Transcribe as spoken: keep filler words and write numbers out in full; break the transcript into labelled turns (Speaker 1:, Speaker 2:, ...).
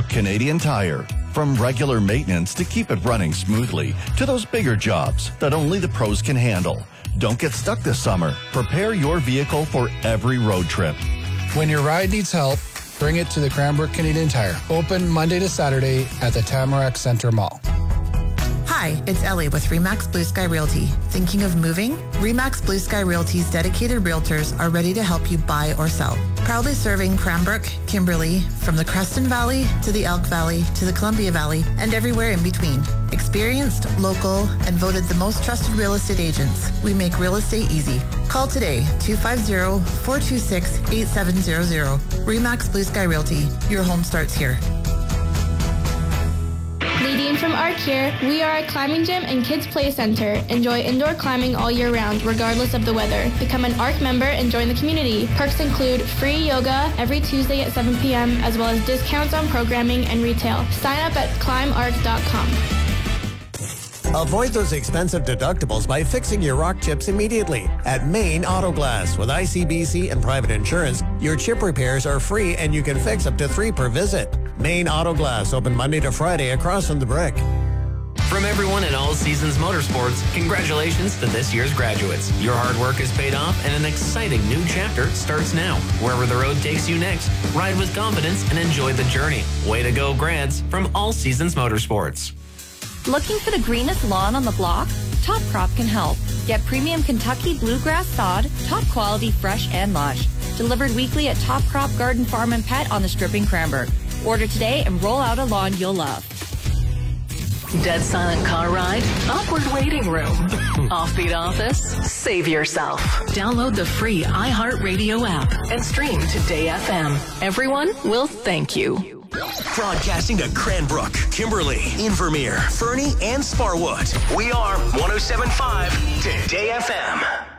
Speaker 1: Cranbrook Canadian Tire. From regular maintenance to keep it running smoothly to those bigger jobs that only the pros can handle. Don't get stuck this summer. Prepare your vehicle for every road trip.
Speaker 2: When your ride needs help, bring it to the Cranbrook Canadian Tire. Open Monday to Saturday at the Tamarack Centre Mall.
Speaker 3: Hi, it's Ellie with Remax Blue Sky Realty. Thinking of moving? Remax Blue Sky Realty's dedicated realtors are ready to help you buy or sell. Proudly serving Cranbrook, Kimberley, from the Creston Valley to the Elk Valley to the Columbia Valley and everywhere in between. Experienced, local, and voted the most trusted real estate agents. We make real estate easy. Call today, two five zero, four two six, eight seven zero zero. Remax Blue Sky Realty. Your home starts here.
Speaker 4: Leading from ARC here, we are a climbing gym and kids play center. Enjoy indoor climbing all year round, regardless of the weather. Become an ARC member and join the community. Perks include free yoga every Tuesday at seven p.m., as well as discounts on programming and retail. Sign up at climb arc dot com.
Speaker 5: Avoid those expensive deductibles by fixing your rock chips immediately. At Maine Auto Glass, with I C B C and private insurance, your chip repairs are free and you can fix up to three per visit. Maine Auto Glass, open Monday to Friday across from the Brick.
Speaker 6: From everyone at All Seasons Motorsports, congratulations to this year's graduates. Your hard work is paid off and an exciting new chapter starts now. Wherever the road takes you next, ride with confidence and enjoy the journey. Way to go, grads, from All Seasons Motorsports.
Speaker 7: Looking for the greenest lawn on the block? Top Crop can help. Get premium Kentucky bluegrass sod, top quality, fresh and lush. Delivered weekly at Top Crop Garden Farm and Pet on the Strip in Cranbrook. Order today and roll out a lawn you'll love.
Speaker 8: Dead silent car ride? Awkward waiting room. Offbeat office? Save yourself. Download the free iHeartRadio app and stream to Day F M. Everyone will thank you.
Speaker 9: Broadcasting to Cranbrook, Kimberley, Invermere, Fernie, and Sparwood. We are one oh seven point five Today F M.